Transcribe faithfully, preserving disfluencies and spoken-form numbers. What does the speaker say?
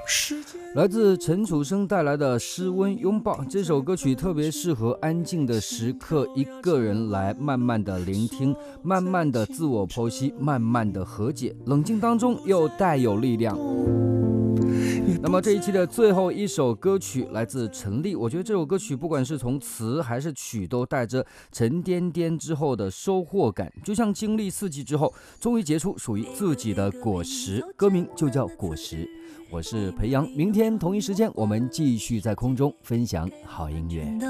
来自陈楚生带来的《失温拥抱》这首歌曲特别适合安静的时刻，一个人来慢慢的聆听，慢慢的自我剖析，慢慢的和解，冷静当中又带有力量。那么这一期的最后一首歌曲来自陈粒，我觉得这首歌曲不管是从词还是曲都带着沉甸甸之后的收获感，就像经历四季之后终于结出属于自己的果实，歌名就叫果实。我是裴阳，明天同一时间我们继续在空中分享好音乐。